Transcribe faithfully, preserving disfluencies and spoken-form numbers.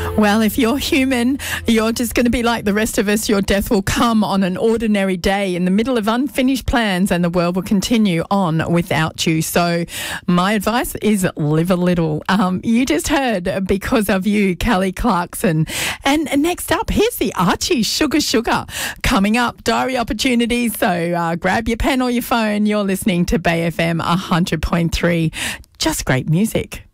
Well, if you're human, you're just going to be like the rest of us. Your death will come on an ordinary day in the middle of unfinished plans, and the world will continue on without you. So my advice is live a little. Um, you just heard Because of You, Kelly Clarkson. And next up, here's the Archie, Sugar Sugar. Coming up, diary opportunities. So uh, grab your pen or your phone. You're listening to Bay F M one hundred point three. Just great music.